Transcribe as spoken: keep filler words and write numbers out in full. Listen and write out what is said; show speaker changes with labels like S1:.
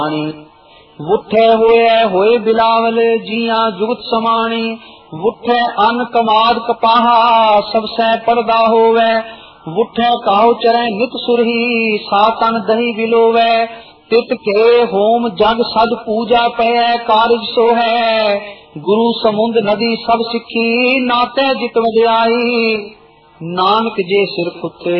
S1: वुठे हुए होए बिलावल जिया जुगत समाणी। वुठे अन कमाद कपाहा सबसे पर्दा होवे। वुठे काहु चरै नित सुरही सातन दही बिलोवे। तित के होम जग सद पूजा पे कारज सो है। गुरु समुंद नदी सब सिखी नाते जित वजाई। नानक जे सिर फुते